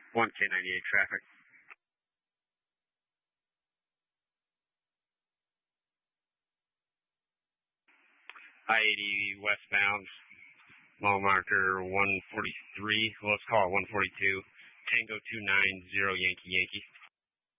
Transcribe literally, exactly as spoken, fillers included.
one K ninety-eight traffic. I eighty westbound, mile marker one forty-three, well, let's call it one forty-two, Tango two nine zero Yankee Yankee.